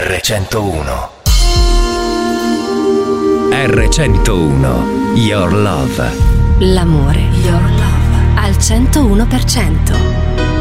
R101. R101, Your Love. L'amore, Your Love, al 101%.